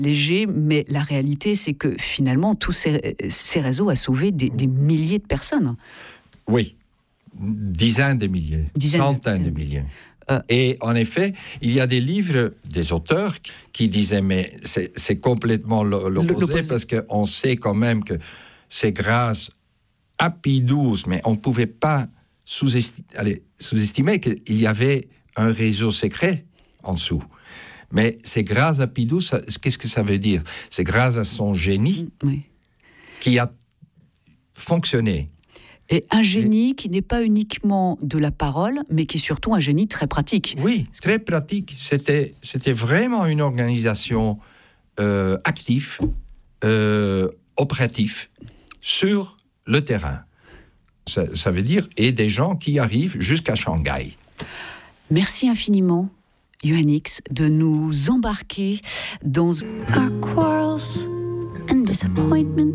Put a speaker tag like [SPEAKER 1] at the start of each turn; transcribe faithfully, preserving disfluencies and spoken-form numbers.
[SPEAKER 1] léger, mais la réalité, c'est que finalement, tous ces, ces réseaux ont sauvé des, des milliers de personnes.
[SPEAKER 2] Oui, dizaines de milliers,
[SPEAKER 1] Dizaines
[SPEAKER 2] centaines de, de milliers. Euh. Et en effet, il y a des livres, des auteurs qui disaient, mais c'est, c'est complètement l'opposé, l'opposé, parce qu'on sait quand même que c'est grâce à Pie douze, mais on ne pouvait pas sous-estimer, allez, sous-estimer qu'il y avait un réseau secret en dessous. Mais c'est grâce à Pie douze, ça, qu'est-ce que ça veut dire ? C'est grâce à son génie oui. qui a fonctionné.
[SPEAKER 1] Et un génie Et... qui n'est pas uniquement de la parole, mais qui est surtout un génie très pratique.
[SPEAKER 2] Oui, très pratique. C'était, c'était vraiment une organisation euh, active, euh, opérative, sur le terrain. Ça, ça veut dire, et des gens qui arrivent jusqu'à Shanghai.
[SPEAKER 1] Merci infiniment, Ioannix, de nous embarquer dans...
[SPEAKER 3] Our quarrels and disappointments.